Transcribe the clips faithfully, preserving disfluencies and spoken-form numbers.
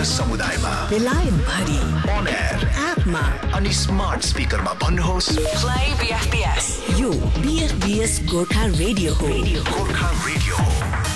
स्थानीय समुदायमा, बेलायत भरि, on air, एपमा अनि स्मार्ट स्पिकरमा भन्नुहोस् Play B F B S. यो B F B S Gorkha radio हो। गोर्खा रेडियो हो।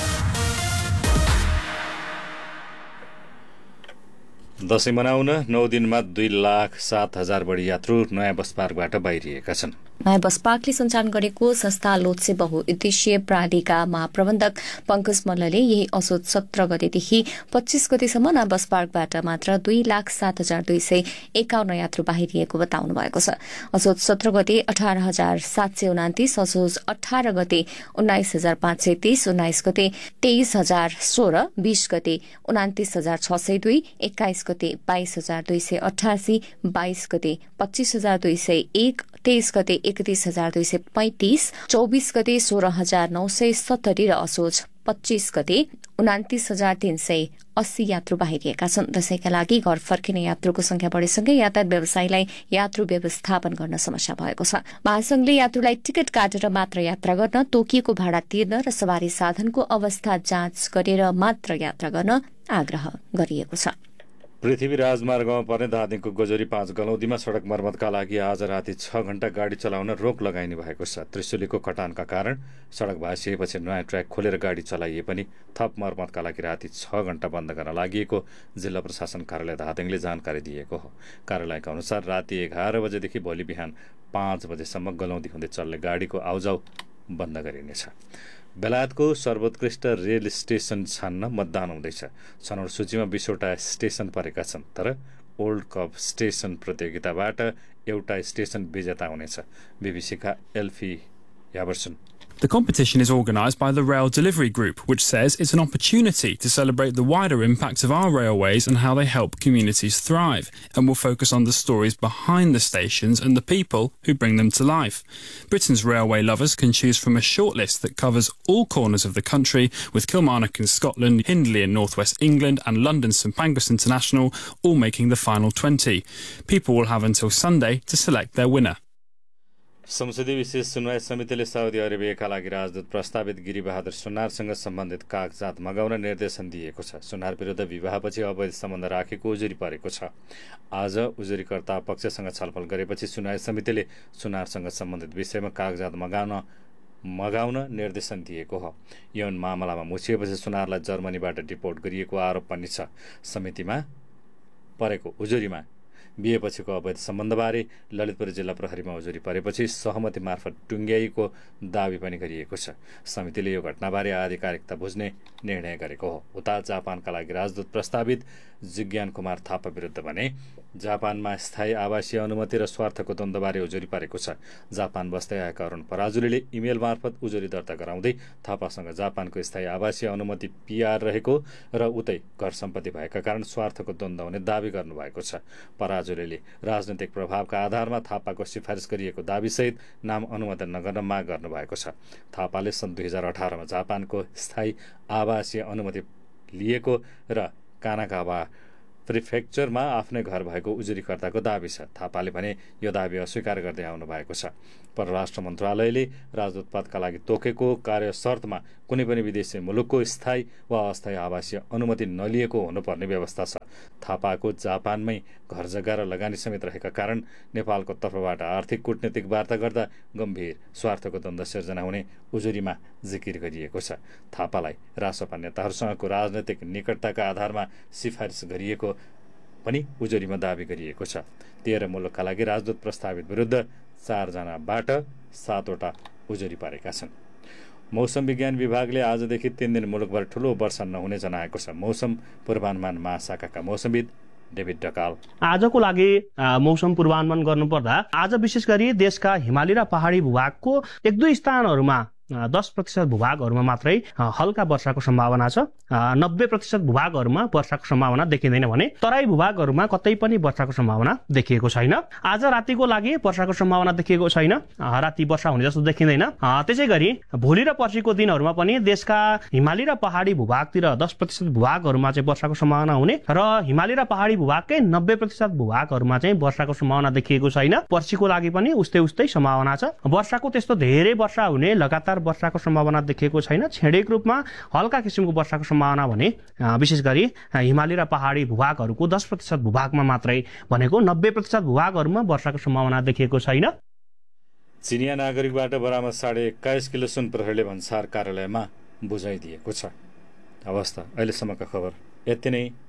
दशैं मनाउन नौ दिनमा दुई लाख सात हजार बढी यात्रु नयाँ बस पार्कबाट बाहिरिएका छन्। नयाँ बस पार्कले सञ्चालन गरेको संस्था लोत्से बहुउद्देश्यीय प्रणालीका महाप्रबन्धक पंकज मल्लले यही असोज सत्र गतेदेखि पच्चीस गतेसम्म नयाँ बस पार्कबाट मात्र दुई लाख सात हजार दुई सय एकाउन्न यात्रु बाहिरिएको बताउनु भएको छ। असोज सत्र गते अठार हजार सात सय उनातिस, असोज अठार गते उन्नाइस हजार पाँच सय तीस, उन्नाइस गते तेइस हजार सोह्र, बीस गते उनातिस हजार छ सय दुई, एक्काइस गते बाइस हजार दुई सय अठासी, बाइस गते पच्चीस हजार दुई सय एक, तेइस गते एकतीस हजार दुई सय पैंतिस, चौबीस गते सोह्र हजार नौ सय सत्तरी र असोज पच्चीस गते उनातिस हजार तीन सय अस्सी यात्रु बाहिरिएका छन्। दशैंका लागि घर फर्किने यात्रुको संख्या बढेसँगै यातायात व्यवसायीलाई यात्रु व्यवस्थापन गर्न समस्या भएको छ। महासंघले यात्रुलाई टिकट काटेर मात्र यात्रा गर्न, तोकिएको भाडा तिर्न र सवारी साधनको अवस्था जाँच गरेर मात्र यात्रा गर्न आग्रह गरिएको छ। पृथ्वी राजमार्गमा पर्ने धादिङको गोजरी पाँच गलौदीमा सड़क मर्मतका लागि आज राति छ घण्टा गाडी चलाउन रोक लगाइने भएको छ। त्रिशुलीको कटानका कारण सड़क भाँसिएपछि नयाँ ट्र्याक खोलेर गाडी चलाइए पनि थप मर्मतका लागि राति छ घण्टा बन्द गर्न लागि जिल्ला प्रशासन कार्यालय धादिङले जानकारी दिएको हो। कार्यालयका अनुसार राति एघार बजेदेखि भोलि बिहान पाँच बजेसम्म गलौदी हुँदै चल्ने गाडीको आउजाउ बन्द गरिनेछ। बेलायतको सर्वोत्कृष्ट रेल स्टेशन छान्न मतदान हुँदैछ। छनौट सूचीमा बीसवटा स्टेशन परेका छन्, तर ओल्ड कप स्टेशन प्रतियोगिताबाट एउटा स्टेशन विजेता हुनेछ। बीबीसीका एल्फी याबर्सन। The competition is organised by the Rail Delivery Group, which says it's an opportunity to celebrate the wider impact of our railways and how they help communities thrive, and will focus on the stories behind the stations and the people who bring them to life. Britain's railway lovers can choose from a shortlist that covers all corners of the country, with Kilmarnock in Scotland, Hindley in North West England and London's St Pancras International all making the final twenty. People will have until Sunday to select their winner. संसदीय विशेष सुनवाई समितिले Saudi अरेबियाका लागि राजदूत प्रस्तावित गिरिबहादुर सुनारसँग सम्बन्धित कागजात मगाउन निर्देशन दिएको छ। सुनार विरुद्ध विवाहपछि अवैध सम्बन्ध राखेको उजुरी परेको छ। आज उजुरीकर्ता पक्षसँग छलफल गरेपछि सुनवाई समितिले सुनारसँग सम्बन्धित विषयमा कागजात मगाउन मगाउन निर्देशन दिएको हो। यौन मामलामा मुछिएपछि सुनारलाई जर्मनीबाट डिपोर्ट गरिएको आरोप पनि छ। समितिमा परेको उजुरीमा बिहेपछिको अवैध सम्बन्धबारे ललितपुर जिल्ला प्रहरीमा उजुरी परेपछि सहमति मार्फत टुङ्ग्याइएको दावी पनि गरिएको छ। समितिले यो घटनाबारे आधिकारिकता बुझ्ने निर्णय गरेको हो। उता जापानका लागि राजदूत प्रस्तावित जिज्ञान कुमार थापा विरुद्ध भने जापानमा स्थायी आवासीय अनुमति र स्वार्थको द्वन्द्वबारे उजुरी परेको छ। जापान बस्दै आएका अरुण पराजुलीले इमेल मार्फत उजुरी दर्ता गराउँदै थापासँग जापानको स्थायी आवासीय अनुमति पीआर रहेको र उतै घर सम्पत्ति भएका कारण स्वार्थको द्वन्द्व हुने दावी गर्नुभएको छ। पराजुलीले राजनैतिक प्रभावका आधारमा थापाको सिफारिस गरिएको दावीसहित नाम अनुमोदन नगर्न माग गर्नुभएको छ। थापाले सन् दुई हजार अठारमा जापानको स्थायी आवासीय अनुमति लिएको र कानाकावा प्रिफेक्चरमा आफ्नै घर भएको उजुरीकर्ताको दावी छ। थापाले भने यो दावी अस्वीकार गर्दै आउनु भएको छ। परराष्ट्र मन्त्रालयले राजदूत पदका लागि तोकेको कार्य शर्तमा कुनै पनि विदेशी मुलुकको स्थायी वा अस्थायी आवासीय अनुमति नलिएको हुनुपर्ने व्यवस्था छ। थापाको जापानमै घर जग्गा र लगानी समेत रहेका कारण नेपालको तर्फबाट आर्थिक कूटनीतिक वार्ता गर्दा गम्भीर स्वार्थको द्वन्द्व सिर्जना हुने उजुरीमा जिकिर गरिएको छ। थापालाई रासपा नेताहरूसँगको राजनैतिक निकटताका आधारमा सिफारिस गरिएको पनि उजुरीमा दावी गरिएको छ। तेह्र मुलुकका लागि राजदूत प्रस्तावित विरुद्ध चारजनाबाट सातवटा उजुरी परेका छन्। मौसम विज्ञान विभागले आजदेखि तीन दिन मुलुकभर ठूलो वर्षा नहुने जनाएको छ। मौसम पूर्वानुमान महाशाखाका मौसमविद डेभिड ढकाल। आजको लागि मौसम पूर्वानुमान गर्नुपर्दा आज विशेष गरी देशका हिमाली र पहाडी भूभागको एक दुई स्थानहरूमा दस प्रतिशत भूभागहरूमा मात्रै हल्का वर्षाको सम्भावना छ। नब्बे प्रतिशत भूभागहरूमा वर्षाको सम्भावना देखिँदैन भने तराई भूभागहरूमा कतै पनि वर्षाको सम्भावना देखिएको छैन। आज रातिको लागि वर्षाको सम्भावना देखिएको छैन। राति वर्षा हुने जस्तो देखिँदैन। त्यसै गरी भोलि र पर्सिको दिनहरूमा पनि देशका हिमाली र पहाडी भूभागतिर दस प्रतिशत भूभागहरूमा चाहिँ वर्षाको सम्भावना हुने र हिमाली र पहाडी भूभागकै नब्बे प्रतिशत भूभागहरूमा चाहिँ वर्षाको सम्भावना देखिएको छैन। पर्सिको लागि पनि उस्तै उस्तै सम्भावना छ। वर्षाको त्यस्तो धेरै वर्षा हुने लगातार अनुसार वर्षाको सम्भावना देखिएको छैन। छेडेक रूपमा हल्का किसिमको वर्षाको सम्भावना भने विशेष गरी हिमाली र पहाडी भूभागहरूको दस प्रतिशत भूभागमा मात्रै भनेको नब्बे प्रतिशत भूभागहरूमा वर्षाको सम्भावना देखिएको छैन। चिनिया नागरिकबाट बरामद साढे एक्काइस किलो सुन प्रहरीले भन्सार कार्यालयमा बुझाइदिएको छ। अवस्था अहिलेसम्मका खबर यति नै।